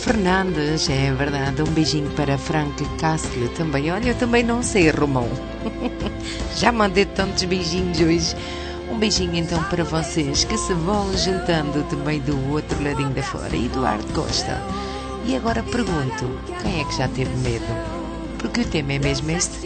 Fernandes, é verdade. Um beijinho para Frank Castle também. Olha, eu também não sei, Romão. Já mandei tantos beijinhos hoje. Um beijinho então para vocês que se vão juntando também do outro ladinho da fora. Eduardo Costa. E agora pergunto, quem é que já teve medo? Porque o tema é mesmo este.